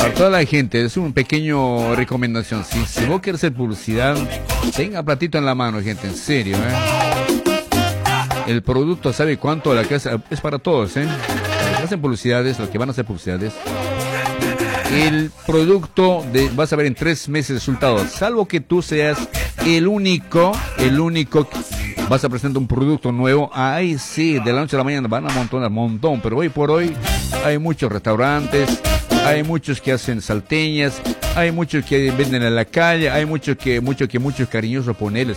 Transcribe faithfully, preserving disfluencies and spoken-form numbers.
Para toda la gente, es un pequeño recomendación. Si, si vos querés hacer publicidad, tenga platito en la mano, gente, en serio, ¿eh? El producto, ¿sabe cuánto? La casa es para todos, ¿eh? Los que hacen publicidades, los que van a hacer publicidades. El producto de, vas a ver en tres meses resultados, salvo que tú seas el único, el único que vas a presentar un producto nuevo. Ahí sí, de la noche a la mañana van a montonar, montón, pero hoy por hoy hay muchos restaurantes, hay muchos que hacen salteñas, hay muchos que venden en la calle, hay muchos que, muchos que, muchos cariñosos ponerles